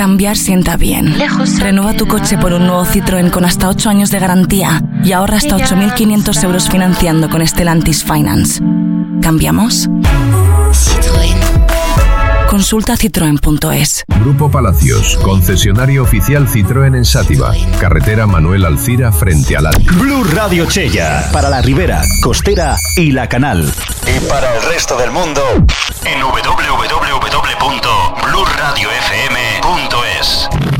Cambiar sienta bien. Renueva tu coche por un nuevo Citroën con hasta 8 años de garantía y ahorra hasta 8.500 euros financiando con Stellantis Finance. ¿Cambiamos? Citroën. Consulta citroen.es. Grupo Palacios, concesionario oficial Citroën en Sátiva, carretera Manuel Alcira frente al Alto. Blue Radio Chella, para la Ribera, Costera y La Canal. Y para el resto del mundo, en www.bluradiofm.es.